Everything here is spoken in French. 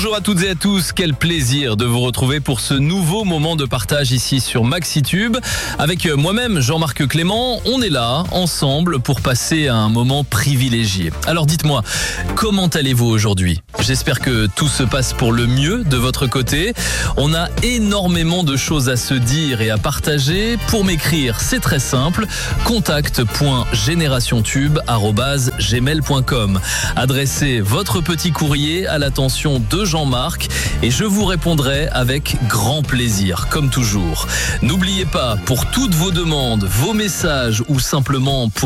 Bonjour à toutes et à tous, quel plaisir de vous retrouver pour ce nouveau moment de partage ici sur MaxiTube. Avec moi-même, Jean-Marc Clément, on est là, ensemble, pour passer un moment privilégié. Alors dites-moi, comment allez-vous aujourd'hui ? J'espère que tout se passe pour le mieux de votre côté. On a énormément de choses à se dire et à partager. Pour m'écrire, c'est très simple, contact.generationtube@gmail.com. Adressez votre petit courrier à l'attention de Jean-Marc et je vous répondrai avec grand plaisir, comme toujours. N'oubliez pas, pour toutes vos demandes, vos messages ou simplement pour